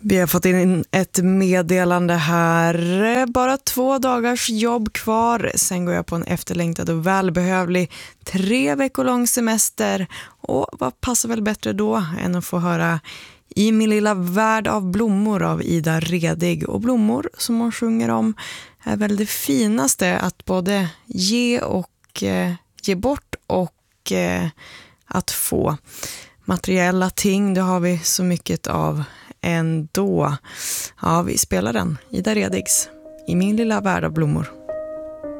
Vi har fått in ett meddelande här. Bara 2 dagars jobb kvar. Sen går jag på en efterlängtad och välbehövlig 3 veckor lång semester. Och vad passar väl bättre då än att få höra I min lilla värld av blommor av Ida Redig. Och blommor som hon sjunger om är väl det finaste att både ge och ge bort och att få. Materiella ting, det har vi så mycket av ändå. Ja, vi spelar den. Ida Redigs I min lilla värld av blommor.